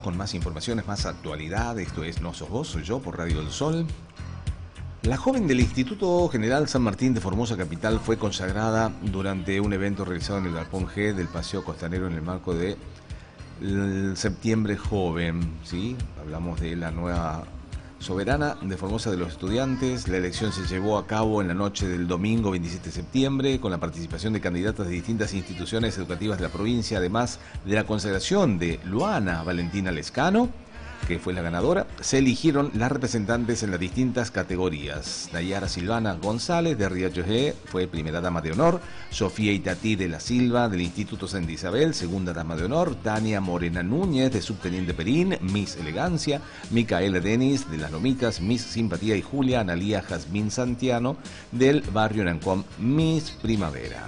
Con más informaciones, más actualidad. Esto es No Sos Vos, Soy Yo por Radio del Sol. La joven del Instituto General San Martín de Formosa Capital fue consagrada durante un evento realizado en el Galpón G del Paseo Costanero en el marco de el Septiembre Joven. ¿Sí? Hablamos de la nueva soberana de Formosa de los estudiantes. La elección se llevó a cabo en la noche del domingo 27 de septiembre con la participación de candidatas de distintas instituciones educativas de la provincia, además de la consagración de Luana Valentina Lescano, que fue la ganadora. Se eligieron las representantes en las distintas categorías. Nayara Silvana González de Riacho G fue primera dama de honor, Sofía Itatí de la Silva del Instituto Santa Isabel, segunda dama de honor, Tania Morena Núñez de Subteniente Perín, Miss Elegancia, Micaela Denis de Las Lomitas, Miss Simpatía, y Julia Analía Jazmín Santiano del Barrio Nancom, Miss Primavera.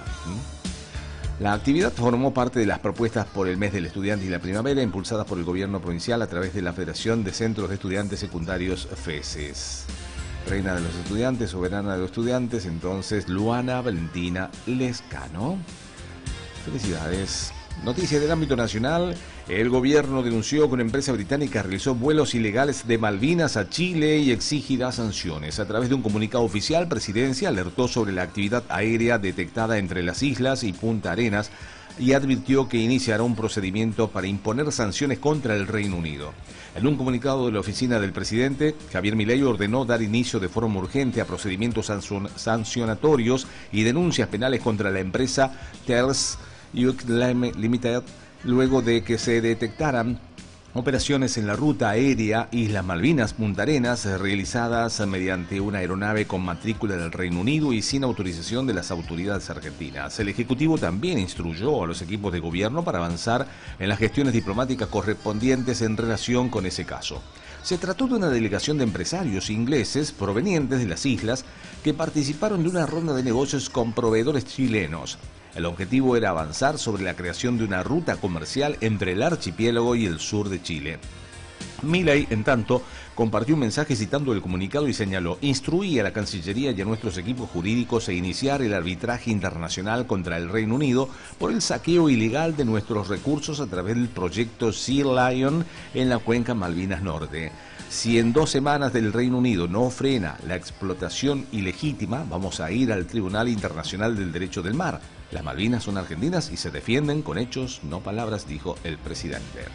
La actividad formó parte de las propuestas por el mes del estudiante y la primavera, impulsadas por el gobierno provincial a través de la Federación de Centros de Estudiantes Secundarios FESES. Reina de los estudiantes, soberana de los estudiantes, entonces Luana Valentina Lescano. Felicidades. Noticia del ámbito nacional. El gobierno denunció que una empresa británica realizó vuelos ilegales de Malvinas a Chile y exigirá sanciones. A través de un comunicado oficial, Presidencia alertó sobre la actividad aérea detectada entre las islas y Punta Arenas y advirtió que iniciará un procedimiento para imponer sanciones contra el Reino Unido. En un comunicado de la oficina del presidente, Javier Milei ordenó dar inicio de forma urgente a procedimientos sancionatorios y denuncias penales contra la empresa TERS Limited, luego de que se detectaran operaciones en la ruta aérea Islas Malvinas-Punta Arenas realizadas mediante una aeronave con matrícula del Reino Unido y sin autorización de las autoridades argentinas. El Ejecutivo también instruyó a los equipos de gobierno para avanzar en las gestiones diplomáticas correspondientes en relación con ese caso. Se trató de una delegación de empresarios ingleses provenientes de las islas que participaron de una ronda de negocios con proveedores chilenos. El objetivo era avanzar sobre la creación de una ruta comercial entre el archipiélago y el sur de Chile. Milei, en tanto, compartió un mensaje citando el comunicado y señaló: instruí a la Cancillería y a nuestros equipos jurídicos a iniciar el arbitraje internacional contra el Reino Unido por el saqueo ilegal de nuestros recursos a través del proyecto Sea Lion en la cuenca Malvinas Norte. Si en 2 semanas del Reino Unido no frena la explotación ilegítima, vamos a ir al Tribunal Internacional del Derecho del Mar. Las Malvinas son argentinas y se defienden con hechos, no palabras, dijo el presidente.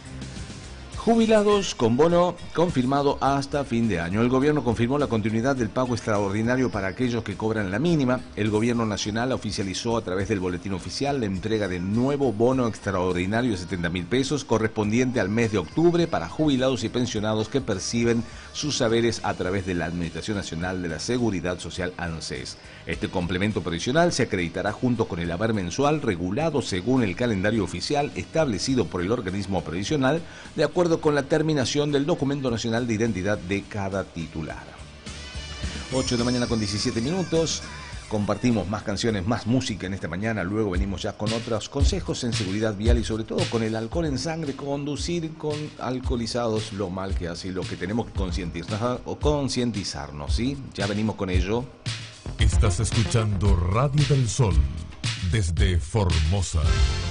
Jubilados con bono confirmado hasta fin de año. El gobierno confirmó la continuidad del pago extraordinario para aquellos que cobran la mínima. El gobierno nacional oficializó a través del boletín oficial la entrega de nuevo bono extraordinario de 70.000 pesos correspondiente al mes de octubre para jubilados y pensionados que perciben sus saberes a través de la Administración Nacional de la Seguridad Social ANSES. Este complemento previsional se acreditará junto con el haber mensual regulado según el calendario oficial establecido por el organismo previsional, de acuerdo con la terminación del documento nacional de identidad de cada titular. 8 de la mañana con 17 minutos. Compartimos más canciones, más música en esta mañana. Luego venimos ya con otros consejos en seguridad vial y sobre todo con el alcohol en sangre. Conducir con alcoholizados, lo mal que hace y lo que tenemos que concientizarnos, ¿sí? Ya venimos con ello. Estás escuchando Radio del Sol desde Formosa.